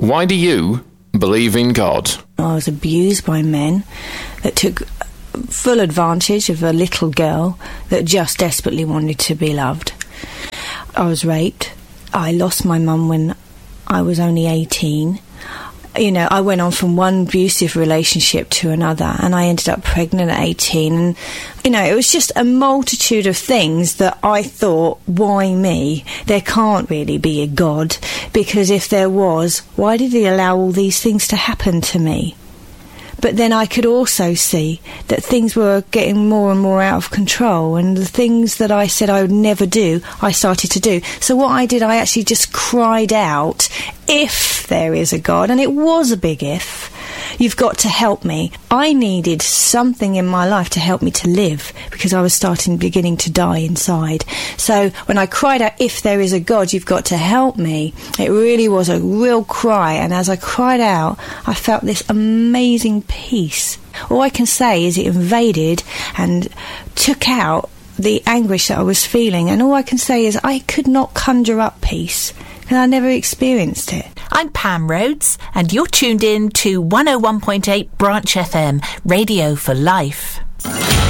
Why do you believe in God? I was abused by men that took full advantage of a little girl that just desperately wanted to be loved. I was raped. I lost my mum when I was only 18. You know, I went on from one abusive relationship to another, and I ended up pregnant at 18. And, you know, it was just a multitude of things that I thought, why me? There can't really be a God, because if there was, why did he allow all these things to happen to me? But then I could also see that things were getting more and more out of control, and the things that I said I would never do, I started to do. So what I did, I actually just cried out, if there is a God, and it was a big if, you've got to help me. I needed something in my life to help me to live, because I was beginning to die inside. So when I cried out, if there is a God, you've got to help me, it really was a real cry. And as I cried out, I felt this amazing peace. All I can say is it invaded and took out the anguish that I was feeling. And all I can say is I could not conjure up peace, and I never experienced it. I'm Pam Rhodes, and you're tuned in to 101.8 Branch FM, Radio for Life.